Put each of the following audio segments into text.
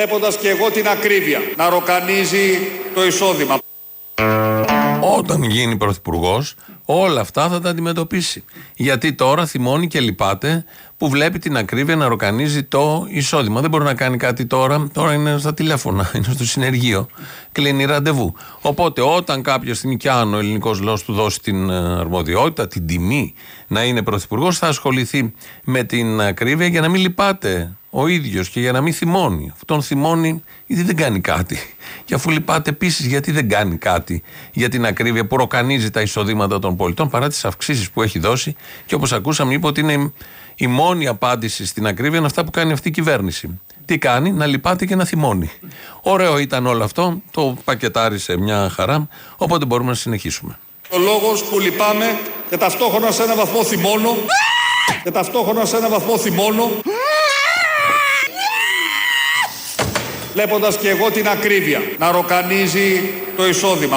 Βλέποντας και εγώ την ακρίβεια να ροκανίζει το εισόδημα. Όταν γίνει πρωθυπουργός, όλα αυτά θα τα αντιμετωπίσει. Γιατί τώρα θυμώνει και λυπάται που βλέπει την ακρίβεια να ροκανίζει το εισόδημα. Δεν μπορεί να κάνει κάτι τώρα. Τώρα είναι στα τηλέφωνα, είναι στο συνεργείο. Κλείνει ραντεβού. Οπότε, όταν κάποια στιγμή κι αν ο ελληνικός λαός του δώσει την αρμοδιότητα, την τιμή να είναι πρωθυπουργός, θα ασχοληθεί με την ακρίβεια για να μην λυπάται ο ίδιος και για να μην θυμώνει. Τον θυμώνει γιατί δεν κάνει κάτι. Και αφού λυπάται επίσης γιατί δεν κάνει κάτι για την ακρίβεια που ροκανίζει τα εισοδήματα των πολιτών παρά τις αυξήσεις που έχει δώσει. Και όπως ακούσαμε, είπε ότι είναι η μόνη απάντηση στην ακρίβεια είναι αυτά που κάνει αυτή η κυβέρνηση. Τι κάνει? Να λυπάται και να θυμώνει. Ωραίο ήταν όλο αυτό. Το πακετάρισε μια χαρά. Οπότε μπορούμε να συνεχίσουμε. Ο λόγος που λυπάμαι και ταυτόχρονα σε ένα βαθμό θυμώνω. Και ταυτόχρονα σε ένα βαθμό θυμώνω. Βλέποντας και εγώ την ακρίβεια να ροκανίζει το εισόδημα.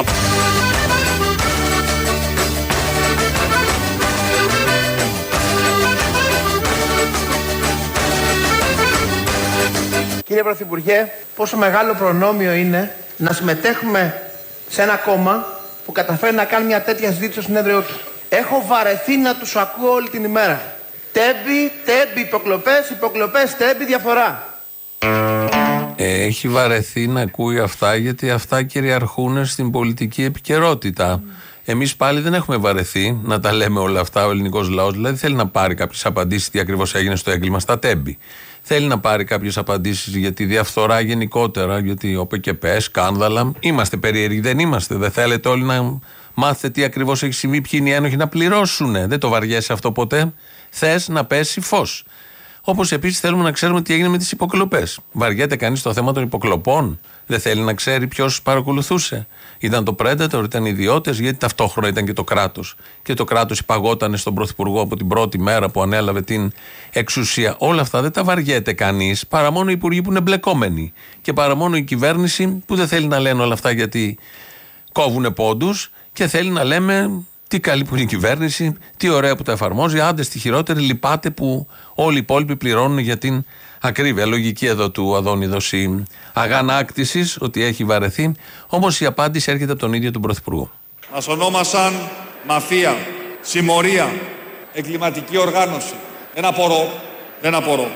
Κύριε Πρωθυπουργέ, πόσο μεγάλο προνόμιο είναι να συμμετέχουμε σε ένα κόμμα που καταφέρει να κάνει μια τέτοια συζήτηση στο συνέδριό του. Έχω βαρεθεί να τους ακούω όλη την ημέρα. Τέμπι, υποκλοπές, τέμπι, διαφορά. Έχει βαρεθεί να ακούει αυτά γιατί αυτά κυριαρχούν στην πολιτική επικαιρότητα. Εμείς πάλι δεν έχουμε βαρεθεί να τα λέμε όλα αυτά ο ελληνικός λαός. Δηλαδή θέλει να πάρει κάποιες απαντήσεις τι ακριβώς έγινε στο έγκλημα στα Τέμπη. Θέλει να πάρει κάποιες απαντήσεις για τη διαφθορά γενικότερα, γιατί όπε και πες, σκάνδαλα. Είμαστε περίεργοι, δεν είμαστε. Δεν θέλετε όλοι να μάθετε τι ακριβώς έχει συμβεί, ποιοι είναι οι ένοχοι να πληρώσουνε. Δεν το βαριέσαι αυτό ποτέ. Θες να πέσει φως. Όπως επίσης θέλουμε να ξέρουμε τι έγινε με τις υποκλοπές. Βαριέται κανείς το θέμα των υποκλοπών? Δεν θέλει να ξέρει ποιος παρακολουθούσε? Ήταν το Predator, ήταν οι ιδιώτες, γιατί ταυτόχρονα ήταν και το κράτος. Και το κράτος υπαγότανε στον Πρωθυπουργό από την πρώτη μέρα που ανέλαβε την εξουσία. Όλα αυτά δεν τα βαριέται κανείς, παρά μόνο οι υπουργοί που είναι μπλεκόμενοι. Και παρά μόνο η κυβέρνηση που δεν θέλει να λένε όλα αυτά γιατί κόβουνε πόντους και θέλει να λέμε. Τι καλή που είναι η κυβέρνηση, τι ωραία που τα εφαρμόζει. Άντε στη χειρότερη, λυπάται που όλοι οι υπόλοιποι πληρώνουν για την ακρίβεια. Λογική εδώ του Αδόνιδος η αγανάκτησης ότι έχει βαρεθεί. Όμως η απάντηση έρχεται από τον ίδιο τον Πρωθυπουργό. Μας ονόμασαν μαφία, συμμορία, εγκληματική οργάνωση. Δεν απορώ.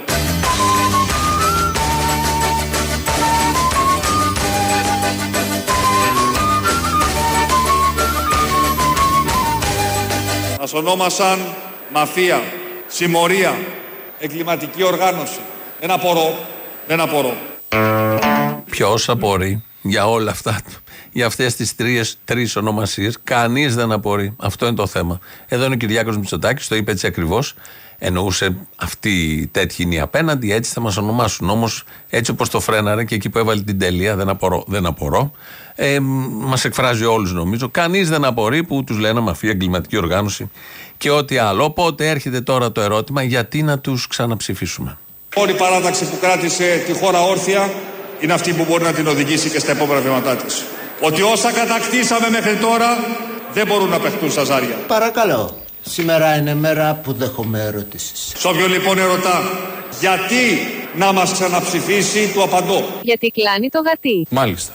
Μας ονόμασαν μαφία, συμμορία, εγκληματική οργάνωση. Δεν απορώ. Ποιος απορεί για όλα αυτά, για αυτές τις τρεις ονομασίες? Κανείς δεν απορεί. Αυτό είναι το θέμα. Εδώ είναι ο Κυριάκος Μητσοτάκης, το είπε έτσι ακριβώς. Εννοούσε αυτή τέτοιοι είναι οι απέναντι, έτσι θα μας ονομάσουν. Όμως έτσι όπως το φρέναρε και εκεί που έβαλε την τελεία, δεν απορώ. Μας εκφράζει όλους νομίζω. Κανείς δεν απορεί που τους λένε μαφία, εγκληματική οργάνωση και ό,τι άλλο. Οπότε έρχεται τώρα το ερώτημα, γιατί να τους ξαναψηφίσουμε? Όλη η παράταξη που κράτησε τη χώρα όρθια είναι αυτή που μπορεί να την οδηγήσει και στα επόμενα βήματά της. Ότι όσα κατακτήσαμε μέχρι τώρα δεν μπορούν να παιχτούν στα ζάρια. Παρακαλώ. Σήμερα είναι μέρα που δέχομαι ερωτήσεις. Σ' όποιον λοιπόν ερωτά γιατί να μας ξαναψηφίσει, του απαντώ. Γιατί κλάνει το γατί. Μάλιστα.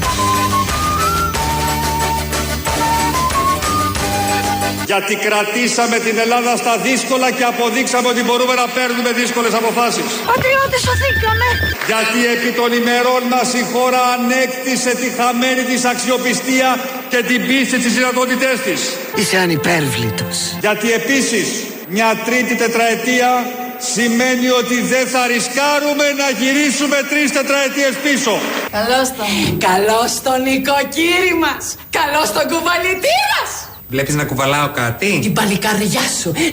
Γιατί κρατήσαμε την Ελλάδα στα δύσκολα και αποδείξαμε ότι μπορούμε να παίρνουμε δύσκολες αποφάσεις. Πατριώτες, σωθήκαμε. Γιατί επί των ημερών μας η χώρα ανέκτησε τη χαμένη της αξιοπιστία και την πίστη στις δυνατότητές της. Είσαι ανυπέρβλητος. Γιατί επίσης μια τρίτη τετραετία σημαίνει ότι δεν θα ρισκάρουμε να γυρίσουμε 3 τετραετίες πίσω. Καλώς τον νοικοκύρη μας. Καλώς τον κουβαλητή μας. Βλέπεις να κουβαλάω κάτι? Την παλικαριά σου,